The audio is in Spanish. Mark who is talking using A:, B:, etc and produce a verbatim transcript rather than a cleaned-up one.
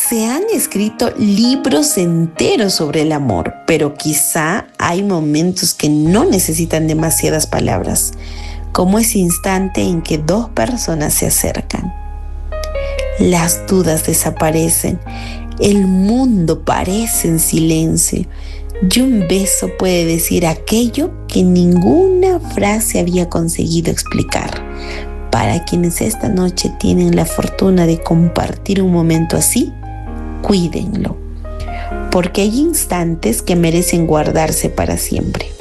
A: Se han escrito libros enteros sobre el amor, pero quizá hay momentos que no necesitan demasiadas palabras, como ese instante en que dos personas se acercan. Las dudas desaparecen, el mundo parece en silencio y un beso puede decir aquello que ninguna frase había conseguido explicar. Para quienes esta noche tienen la fortuna de compartir un momento así, cuídenlo, porque hay instantes que merecen guardarse para siempre.